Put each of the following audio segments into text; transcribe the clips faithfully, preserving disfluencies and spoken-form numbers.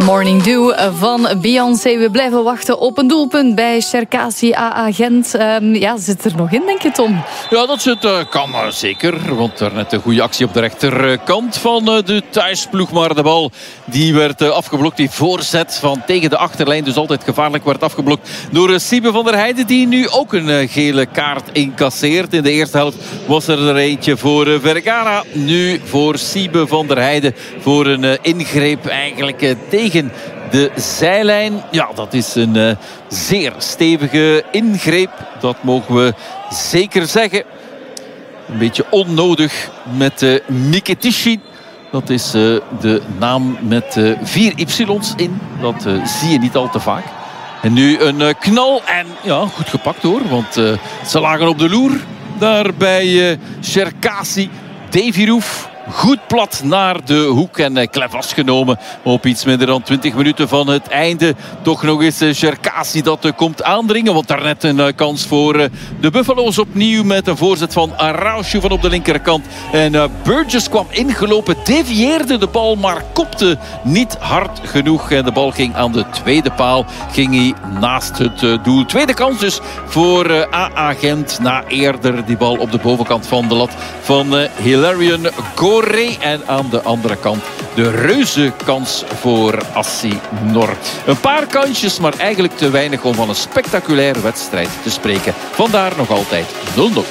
Morning Dew van Beyoncé. We blijven wachten op een doelpunt bij Cherkassy A A Gent. Um, ja, zit er nog in, denk je, Tom? Ja, dat zit, uh, kan uh, zeker. Want er net een goede actie op de rechterkant van uh, de thuisploeg. Maar de bal die werd uh, afgeblokt. Die voorzet van tegen de achterlijn. Dus altijd gevaarlijk werd afgeblokt door uh, Siebe van der Heijden. Die nu ook een uh, gele kaart incasseert. In de eerste helft was er er eentje voor uh, Vergara. Nu voor Siebe van der Heijden. Voor een uh, ingreep eigenlijk uh, tegen de zijlijn. Ja, dat is een uh, zeer stevige ingreep. Dat mogen we zeker zeggen. Een beetje onnodig met uh, Miketici. Dat is uh, de naam met uh, vier y's in. Dat uh, zie je niet al te vaak. En nu een uh, knal. En ja, goed gepakt hoor. Want uh, ze lagen op de loer. Daar bij uh, Cherkassy. Davy Roef. Goed plat naar de hoek en uh, klef vastgenomen op iets minder dan twintig minuten van het einde. Toch nog eens uh, Cherkassy dat uh, komt aandringen. Want daarnet een uh, kans voor uh, de Buffalo's opnieuw met een voorzet van Araújo van op de linkerkant. En uh, Burgess kwam ingelopen, devieerde de bal, maar kopte niet hard genoeg. En de bal ging aan de tweede paal, ging hij naast het uh, doel. Tweede kans dus voor uh, A A Gent na eerder die bal op de bovenkant van de lat van uh, Hilarion Go. En aan de andere kant de reuze kans voor Assi Nor. Een paar kansjes, maar eigenlijk te weinig om van een spectaculaire wedstrijd te spreken. Vandaar nog altijd nul nul.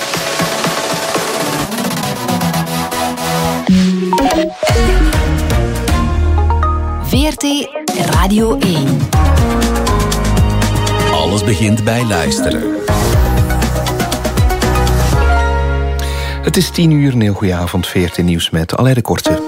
V R T Radio één. Alles begint bij luisteren. Het is tien uur, een heel goede avond, V R T Nieuws met Alain de Korte.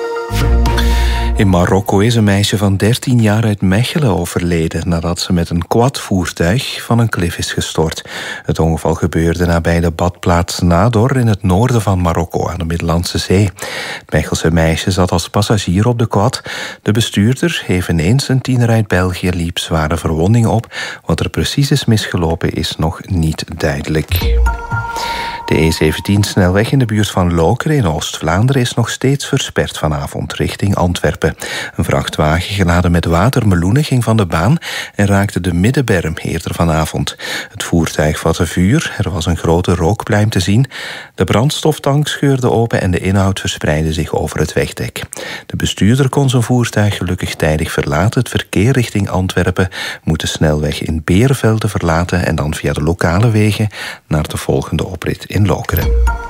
In Marokko is een meisje van dertien jaar uit Mechelen overleden nadat ze met een quadvoertuig van een klif is gestort. Het ongeval gebeurde nabij de badplaats Nador in het noorden van Marokko aan de Middellandse Zee. Het Mechelse meisje zat als passagier op de quad. De bestuurder, eveneens een tiener uit België, liep zware verwondingen op. Wat er precies is misgelopen is nog niet duidelijk. De E zeventien-snelweg in de buurt van Lokeren in Oost-Vlaanderen is nog steeds versperd vanavond richting Antwerpen. Een vrachtwagen geladen met watermeloenen ging van de baan en raakte de middenberm eerder vanavond. Het voertuig vatte vuur, er was een grote rookpluim te zien. De brandstoftank scheurde open en de inhoud verspreidde zich over het wegdek. De bestuurder kon zijn voertuig gelukkig tijdig verlaten. Het verkeer richting Antwerpen moet de snelweg in Beervelde verlaten en dan via de lokale wegen naar de volgende oprit in Lokeren.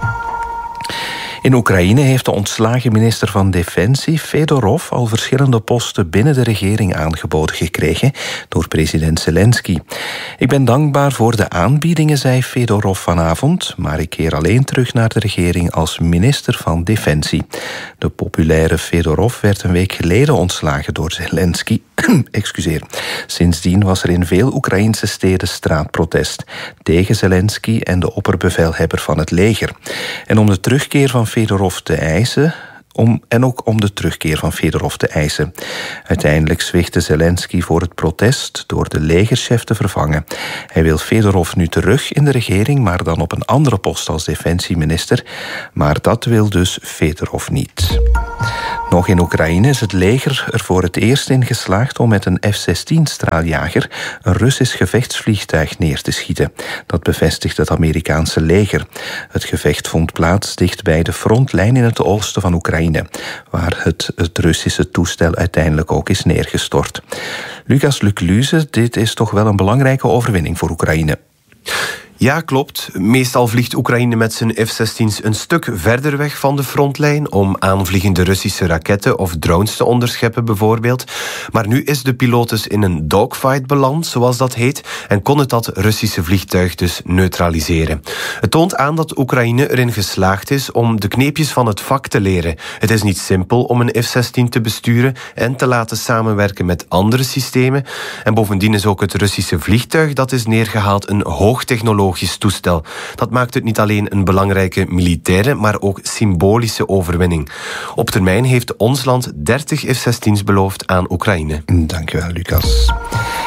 In Oekraïne heeft de ontslagen minister van Defensie, Fedorov, al verschillende posten binnen de regering aangeboden gekregen door president Zelensky. Ik ben dankbaar voor de aanbiedingen, zei Fedorov vanavond, maar ik keer alleen terug naar de regering als minister van Defensie. De populaire Fedorov werd een week geleden ontslagen door Zelensky. Excuseer. Sindsdien was er in veel Oekraïnse steden straatprotest tegen Zelensky en de opperbevelhebber van het leger. En om de terugkeer van Fedorov te eisen... Om, en ook om de terugkeer van Fedorov te eisen. Uiteindelijk zwichtte Zelensky voor het protest door de legerchef te vervangen. Hij wil Fedorov nu terug in de regering, maar dan op een andere post als defensieminister. Maar dat wil dus Fedorov niet. Nog in Oekraïne is het leger er voor het eerst in geslaagd om met een F zestien-straaljager een Russisch gevechtsvliegtuig neer te schieten. Dat bevestigt het Amerikaanse leger. Het gevecht vond plaats dicht bij de frontlijn in het oosten van Oekraïne, waar het, het Russische toestel uiteindelijk ook is neergestort. Lucas Lecluze, dit is toch wel een belangrijke overwinning voor Oekraïne. Ja, klopt. Meestal vliegt Oekraïne met zijn F zestien's een stuk verder weg van de frontlijn om aanvliegende Russische raketten of drones te onderscheppen bijvoorbeeld. Maar nu is de piloot dus in een dogfight beland, zoals dat heet, en kon het dat Russische vliegtuig dus neutraliseren. Het toont aan dat Oekraïne erin geslaagd is om de kneepjes van het vak te leren. Het is niet simpel om een F zestien te besturen en te laten samenwerken met andere systemen. En bovendien is ook het Russische vliegtuig dat is neergehaald een hoogtechnologisch toestel. Dat maakt het niet alleen een belangrijke militaire, maar ook symbolische overwinning. Op termijn heeft ons land dertig F zestien's beloofd aan Oekraïne. Dankjewel, Lucas.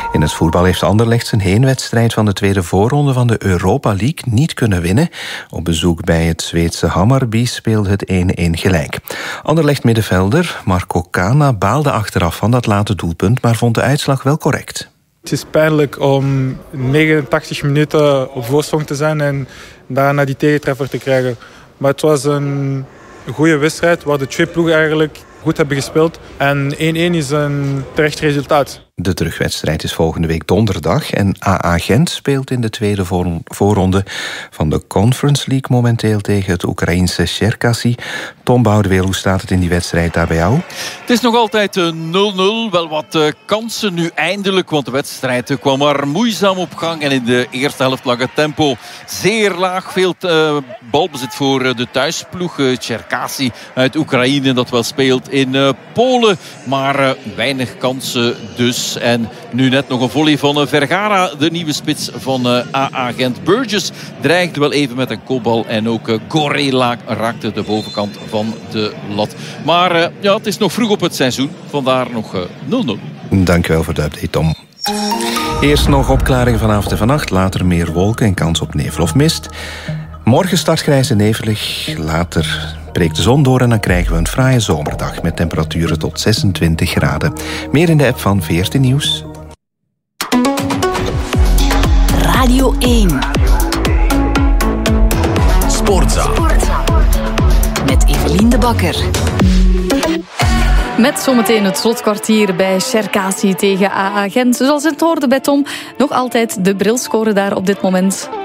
In het voetbal heeft Anderlecht zijn heenwedstrijd van de tweede voorronde van de Europa League niet kunnen winnen. Op bezoek bij het Zweedse Hammarby speelde het één-één gelijk. Anderlecht-middenvelder Marco Cana baalde achteraf van dat late doelpunt, maar vond de uitslag wel correct. Het is pijnlijk om negenentachtig minuten op voorsprong te zijn en daarna die tegentreffer te krijgen. Maar het was een goede wedstrijd waar de twee ploegen eigenlijk goed hebben gespeeld. En één-één is een terecht resultaat. De terugwedstrijd is volgende week donderdag en A A Gent speelt in de tweede voorronde van de Conference League momenteel tegen het Oekraïense Cherkasy. Tom Boudeweel, hoe staat het in die wedstrijd daar bij jou? Het is nog altijd nul nul. Wel wat uh, kansen nu eindelijk, want de wedstrijd kwam maar moeizaam op gang. En in de eerste helft lag het tempo zeer laag. Veel uh, balbezit voor uh, de thuisploeg uh, Cherkasy uit Oekraïne, dat wel speelt in uh, Polen. Maar uh, weinig kansen dus. En nu net nog een volley van uh, Vergara, de nieuwe spits van uh, A A Gent. Burgess dreigt wel even met een kopbal en ook uh, Gorela raakte de bovenkant van de lat. Maar uh, ja, het is nog vroeg op het seizoen, vandaar nog uh, nul nul. Dankjewel voor de update, Tom. Eerst nog opklaringen vanavond en vannacht, later meer wolken en kans op nevel of mist. Morgen start grijs en nevelig, later breekt de zon door en dan krijgen we een fraaie zomerdag met temperaturen tot zesentwintig graden. Meer in de app van V R T Nieuws. Radio één. Sportza. Met Evelien de Bakker. Met zometeen het slotkwartier bij Cherkasy tegen A A Gent. Zoals het hoorde bij Tom, nog altijd de brilscore daar op dit moment.